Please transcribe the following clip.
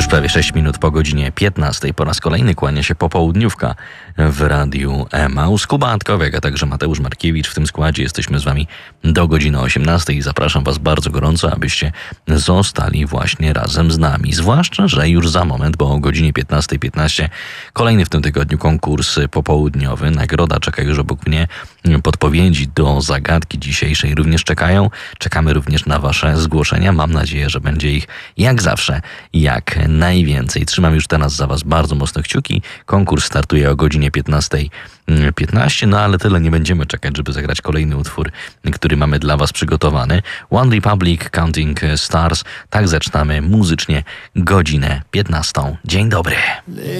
Już prawie 6 minut po godzinie 15. Po raz kolejny kłania się popołudniówka w Radiu Emaus. Kuba Antkowiak, a także Mateusz Markiewicz. W tym składzie jesteśmy z wami do godziny 18 i zapraszam was bardzo gorąco, abyście zostali właśnie razem z nami. Zwłaszcza, że już za moment, bo o godzinie 15:15 kolejny w tym tygodniu konkurs popołudniowy. Nagroda czeka już obok mnie. Podpowiedzi do zagadki dzisiejszej również czekają. Czekamy również na wasze zgłoszenia. Mam nadzieję, że będzie ich jak zawsze, jak najwięcej. Trzymam już teraz za was bardzo mocno kciuki. Konkurs startuje o godzinie 15:15, no ale tyle nie będziemy czekać, żeby zagrać kolejny utwór, który mamy dla was przygotowany. One Republic, Counting Stars. Tak zaczynamy muzycznie godzinę 15. Dzień dobry.